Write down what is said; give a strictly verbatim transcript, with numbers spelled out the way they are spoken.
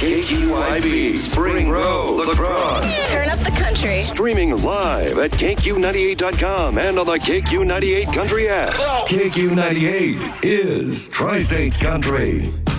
K Q I B, Spring Row, La Crosse. Turn up the country. Streaming live at K Q ninety-eight dot com and on the K Q ninety-eight Country app. K Q ninety-eight is Tri-States Country.